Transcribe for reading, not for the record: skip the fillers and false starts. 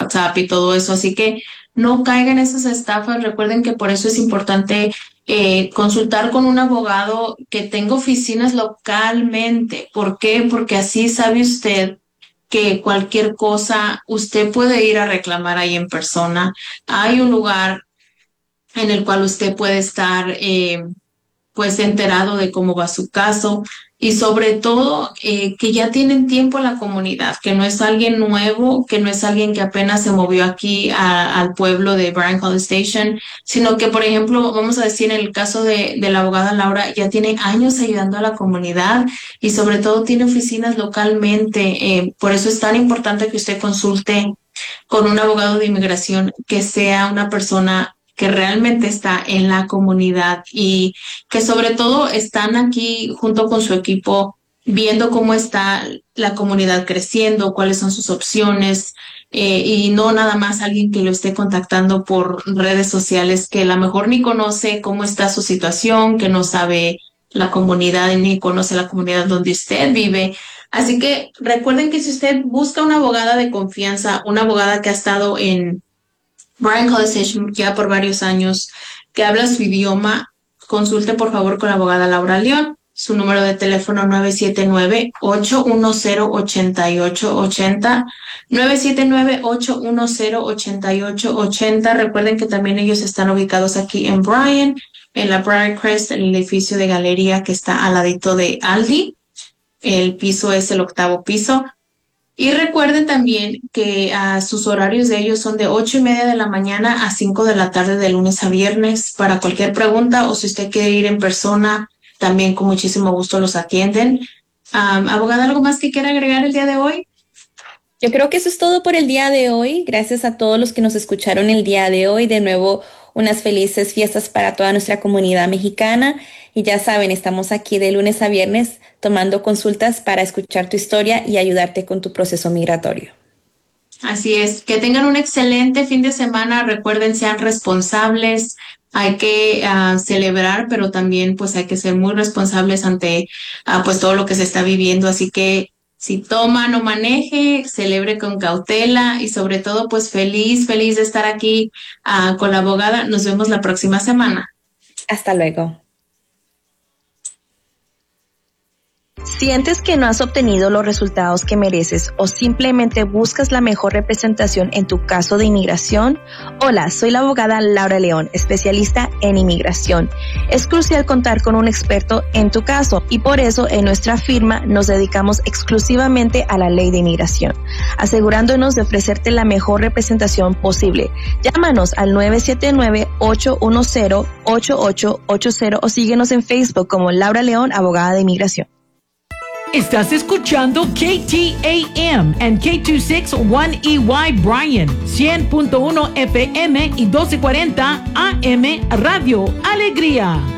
WhatsApp y todo eso. Así que no caigan en esas estafas. Recuerden que por eso es importante consultar con un abogado que tenga oficinas localmente. ¿Por qué? Porque así sabe usted que cualquier cosa usted puede ir a reclamar ahí en persona. Hay un lugar en el cual usted puede estar pues enterado de cómo va su caso y sobre todo que ya tienen tiempo en la comunidad, que no es alguien nuevo, que no es alguien que apenas se movió aquí al pueblo de Bryan College Station, sino que, por ejemplo, vamos a decir en el caso de la abogada Laura, ya tiene años ayudando a la comunidad y sobre todo tiene oficinas localmente. Por eso es tan importante que usted consulte con un abogado de inmigración que sea una persona que realmente está en la comunidad y que sobre todo están aquí junto con su equipo viendo cómo está la comunidad creciendo, cuáles son sus opciones y no nada más alguien que lo esté contactando por redes sociales que a lo mejor ni conoce cómo está su situación, que no sabe la comunidad ni conoce la comunidad donde usted vive. Así que recuerden que si usted busca una abogada de confianza, una abogada que ha estado en Bryan College Station ya por varios años, que habla su idioma, consulte por favor con la abogada Laura León. Su número de teléfono 979-810-8880, 979-810-8880. Recuerden que también ellos están ubicados aquí en Bryan, en la Briarcrest, en el edificio de galería que está al ladito de Aldi. El piso es el 8º piso. Y recuerden también que sus horarios de ellos son de 8:30 de la mañana a 5 de la tarde de lunes a viernes. Para cualquier pregunta o si usted quiere ir en persona, también con muchísimo gusto los atienden. Abogada, ¿algo más que quiera agregar el día de hoy? Yo creo que eso es todo por el día de hoy. Gracias a todos los que nos escucharon el día de hoy. De nuevo, unas felices fiestas para toda nuestra comunidad mexicana. Y ya saben, estamos aquí de lunes a viernes tomando consultas para escuchar tu historia y ayudarte con tu proceso migratorio. Así es. Que tengan un excelente fin de semana. Recuerden, sean responsables. Hay que celebrar, pero también pues hay que ser muy responsables ante pues todo lo que se está viviendo. Así que si toma, no maneje, celebre con cautela y sobre todo pues feliz de estar aquí con la abogada. Nos vemos la próxima semana. Hasta luego. ¿Sientes que no has obtenido los resultados que mereces o simplemente buscas la mejor representación en tu caso de inmigración? Hola, soy la abogada Laura León, especialista en inmigración. Es crucial contar con un experto en tu caso y por eso en nuestra firma nos dedicamos exclusivamente a la ley de inmigración, asegurándonos de ofrecerte la mejor representación posible. Llámanos al 979-810-8880 o síguenos en Facebook como Laura León, abogada de inmigración. Estás escuchando KTAM and K261EY Bryan, 100.1 FM y 1240 AM Radio Alegría.